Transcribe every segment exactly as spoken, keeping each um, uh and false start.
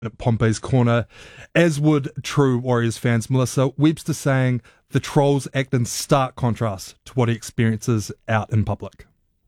at Pompey's Corner, as would true Warriors fans. Melissa, Webster saying the Trolls act in stark contrast to what he experiences out in public.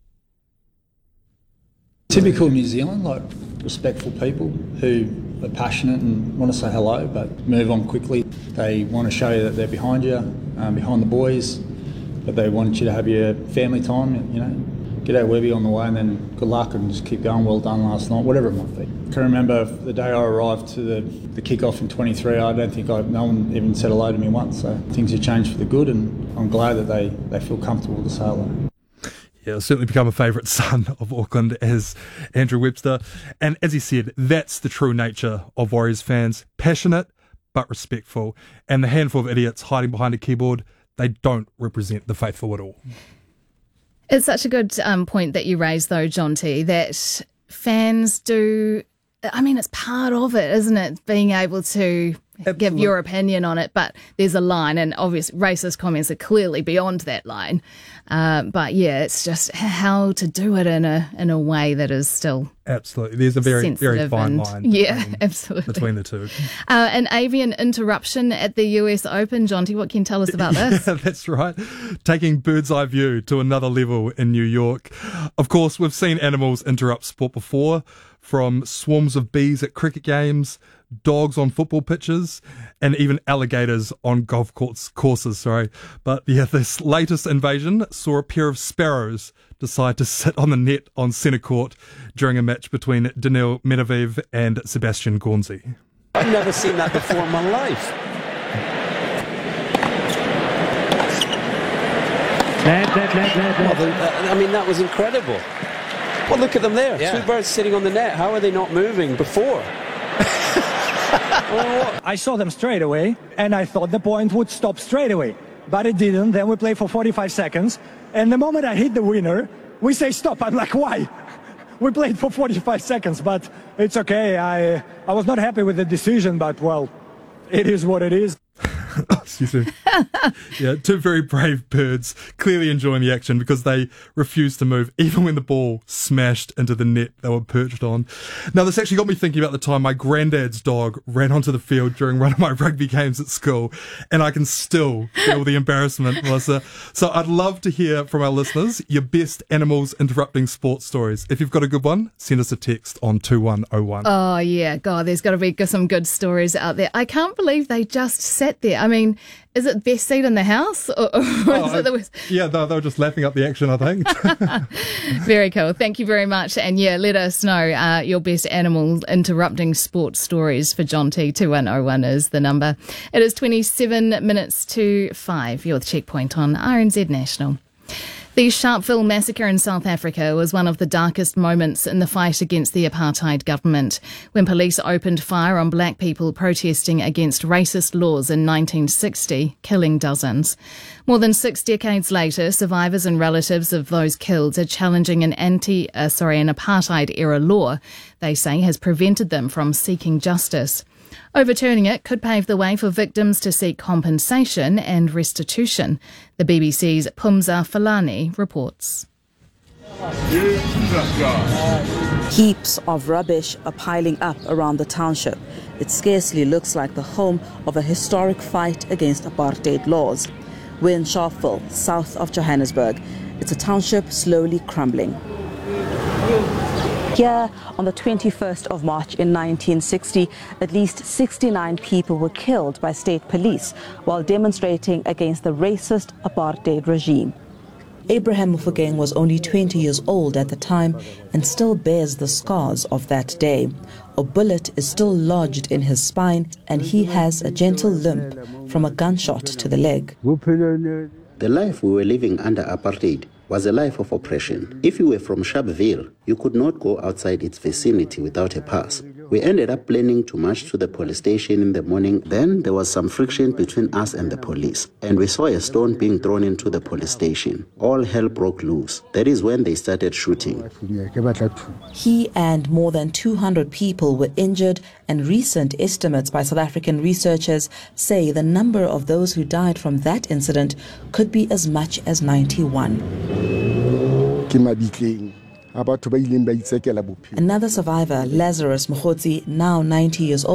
Typical New Zealand, like respectful people who are passionate and want to say hello but move on quickly. They want to show you that they're behind you, um, behind the boys, but they want you to have your family time, you know. Get out Webby on the way and then good luck and just keep going, well done last night, whatever it might be. I can remember the day I arrived to the, the kick-off in twenty-three, I don't think I, no one even said hello to me once, so things have changed for the good and I'm glad that they, they feel comfortable to say hello. Yeah, certainly become a favourite son of Auckland as Andrew Webster. And as he said, that's the true nature of Warriors fans. Passionate, but respectful. And the handful of idiots hiding behind a keyboard, they don't represent the faithful at all. It's such a good um, point that you raised, though, John T, that fans do, I mean, it's part of it, isn't it, being able to Absolutely. give your opinion on it, but there's a line, and obvious racist comments are clearly beyond that line. Uh, but yeah, it's just how to do it in a in a way that is still absolutely. There's a very very fine and, line. Yeah, between, absolutely between the two. Uh, an avian interruption at the U S Open, John T. What can you tell us about this? Yeah, that's right. Taking bird's eye view to another level in New York. Of course, we've seen animals interrupt sport before, from swarms of bees at cricket games, dogs on football pitches, and even alligators on golf course, courses. Sorry, but yeah, this latest invasion saw a pair of sparrows decide to sit on the net on centre court during a match between Daniil Medvedev and Sebastian Gornzi. I've never seen that before in my life. Net, net, net, net, net. Well, the, I mean, that was incredible. Well, look at them there. Yeah. Two birds sitting on the net. How are they not moving before? I saw them straight away, and I thought the point would stop straight away. But it didn't. Then we played for forty-five seconds. And the moment I hit the winner, we say stop. I'm like, why? We played for forty-five seconds, but it's okay. I, I was not happy with the decision, but, well, it is what it is. Excuse me. Yeah, two very brave birds clearly enjoying the action because they refused to move even when the ball smashed into the net they were perched on. Now, this actually got me thinking about the time my granddad's dog ran onto the field during one of my rugby games at school, and I can still feel the embarrassment, Melissa. So I'd love to hear from our listeners your best animals interrupting sports stories. If you've got a good one, send us a text on two one oh one. Oh, yeah. God, there's got to be some good stories out there. I can't believe they just sat there. I mean, is it best seat in the house? Or, or oh, is it the yeah, they, they were just laughing up the action, I think. Very cool. Thank you very much. And yeah, let us know uh, your best animal interrupting sports stories for John T. two one oh one is the number. It is twenty-seven minutes to five. You're the Checkpoint on R N Z National. The Sharpeville massacre in South Africa was one of the darkest moments in the fight against the apartheid government, when police opened fire on black people protesting against racist laws in nineteen sixty, killing dozens. More than six decades later, survivors and relatives of those killed are challenging an anti, uh, sorry, an apartheid-era law they say has prevented them from seeking justice. Overturning it could pave the way for victims to seek compensation and restitution. The B B C's Pumza Falani reports. Heaps of rubbish are piling up around the township. It scarcely looks like the home of a historic fight against apartheid laws. We're in Sharpeville, south of Johannesburg. It's a township slowly crumbling. Here, on the twenty-first of March in nineteen sixty, at least sixty-nine people were killed by state police while demonstrating against the racist apartheid regime. Abraham Mofokeng was only twenty years old at the time and still bears the scars of that day. A bullet is still lodged in his spine and he has a gentle limp from a gunshot to the leg. The life we were living under apartheid was a life of oppression. If you were from Sharpeville, you could not go outside its vicinity without a pass. We ended up planning to march to the police station in the morning. Then there was some friction between us and the police, and we saw a stone being thrown into the police station. All hell broke loose. That is when they started shooting. He and more than two hundred people were injured, and recent estimates by South African researchers say the number of those who died from that incident could be as much as ninety-one. Another survivor, Lazarus Mkhotsi, now ninety years old,